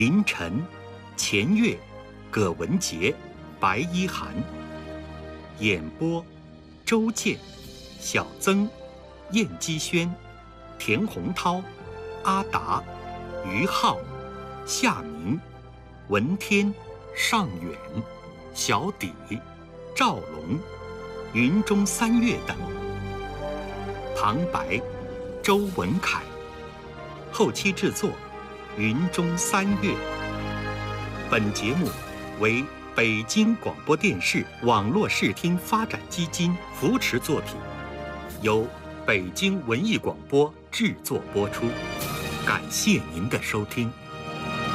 林晨、钱月、葛文杰、白一涵。演播：周健、小曾、燕姬轩、田洪涛、阿达、于浩、夏明、文天、尚远、小底、赵龙、云中三月等。旁白：周文凯。后期制作：云中三月。本节目为北京广播电视网络视听发展基金扶持作品，由北京文艺广播制作播出。感谢您的收听。